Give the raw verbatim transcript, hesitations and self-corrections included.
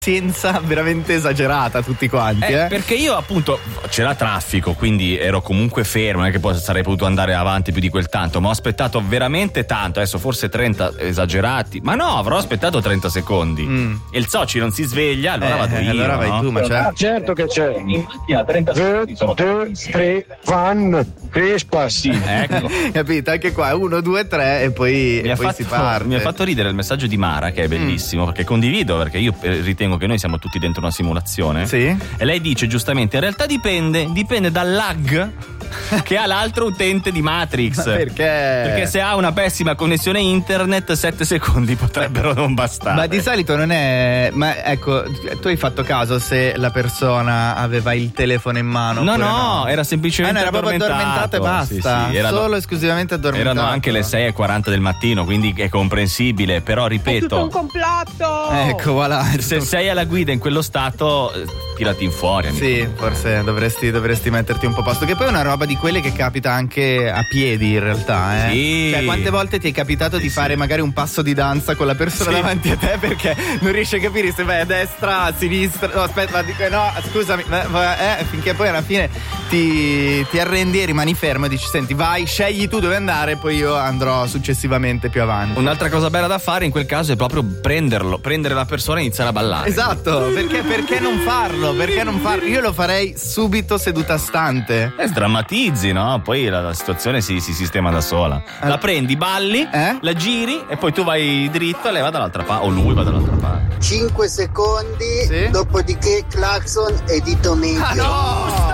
senza veramente esagerata tutti quanti, eh, eh, perché io appunto c'era traffico, quindi ero comunque fermo, non è che poi sarei potuto andare avanti più di quel tanto, ma ho aspettato veramente tanto, adesso forse trenta esagerati, ma no, avrò aspettato trenta secondi mm. e il soci non si sveglia, allora eh, vado io, allora vai no? tu, ma c'è? Ah, certo che c'è. In macchina trenta secondi sono due, tre, one, Crespas. Ecco. Capito? Anche qua uno, due, tre e poi, Mi, e ha poi fatto, si parte. mi ha fatto ridere il messaggio di Mara, che è bellissimo, mm. perché condivido, perché io ritengo che noi siamo tutti dentro una simulazione. Sì. E lei dice giustamente: in realtà dipende, dipende dal lag che ha l'altro utente di Matrix. Ma perché? Perché se ha una pessima connessione internet, sette secondi potrebbero non bastare. Ma di solito non è. Ma ecco, tu hai fatto caso se la persona aveva il telefono in mano? No, no, no, era semplicemente ah, no, era proprio addormentato e basta. Sì, sì, erano, solo esclusivamente addormentato. Erano anche le sei e quaranta del mattino, quindi è comprensibile. Però ripeto, è tutto un complotto. Ecco, voilà. Se sei alla guida in quello stato, tirati in fuori. Amico. Sì, forse dovresti, dovresti metterti un po' a posto. Che poi è una roba di quelle che capita anche a piedi in realtà, eh. Sì. Cioè, quante volte ti è capitato di sì. fare magari un passo di danza con la persona sì. davanti a te perché non riesci a capire se vai a destra, a sinistra. No, aspetta, ma dico no, scusami, eh, finché poi alla fine ti, ti arrendi e rimani fermo e dici: senti, vai, scegli tu dove andare, poi io andrò successivamente più avanti. Un'altra cosa bella da fare in quel caso è proprio prenderlo, prendere la persona e iniziare a ballare. Esatto, perché, perché non farlo? Perché non farlo? Io lo farei subito seduta stante. Eh, sdrammatizzi, no? Poi la, la situazione si, si sistema da sola. Eh. La prendi, balli, eh? la giri e poi tu vai dritto e lei va dall'altra parte, o lui va dall'altra parte. cinque secondi, sì? Dopodiché clacson e dito medio. Ah, no!